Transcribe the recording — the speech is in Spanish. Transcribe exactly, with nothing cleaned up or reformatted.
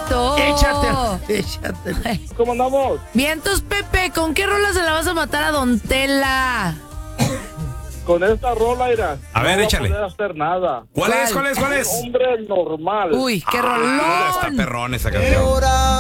Pepito. Échate, échate. ¿Cómo andamos? Vientos, Pepe, ¿con qué rola se la vas a matar a Don Tela? Con esta rola, Ira. A ver, no échale. No voy a poder hacer nada. ¿Cuál, ¿Cuál? es? ¿Cuál es? ¿Cuál es? Un hombre normal. Uy, qué Ah, rolón. está perrón esa canción.